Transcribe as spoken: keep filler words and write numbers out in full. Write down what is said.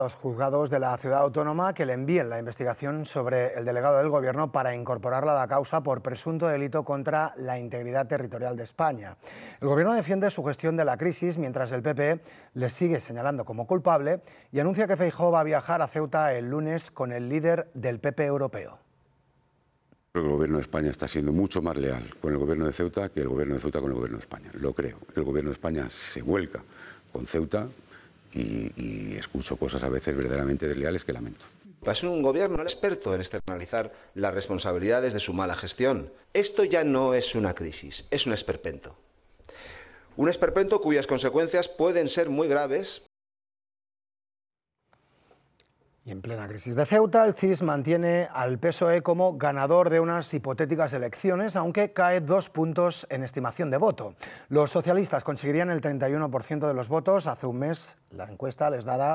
Los juzgados de la ciudad autónoma que le envíen la investigación sobre el delegado del Gobierno para incorporarla a la causa por presunto delito contra la integridad territorial de España. El Gobierno defiende su gestión de la crisis, mientras el P P le sigue señalando como culpable y anuncia que Feijóo va a viajar a Ceuta el lunes con el líder del P P europeo. Creo que el Gobierno de España está siendo mucho más leal con el Gobierno de Ceuta que el Gobierno de Ceuta con el Gobierno de España. Lo creo. El Gobierno de España se vuelca con Ceuta y, y escucho cosas a veces verdaderamente desleales que lamento. Es un gobierno experto en externalizar las responsabilidades de su mala gestión. Esto ya no es una crisis, es un esperpento. Un esperpento cuyas consecuencias pueden ser muy graves. Y en plena crisis de Ceuta, el C I S mantiene al P S O E como ganador de unas hipotéticas elecciones, aunque cae dos puntos en estimación de voto. Los socialistas conseguirían el treinta y uno por ciento de los votos. Hace un mes la encuesta les daba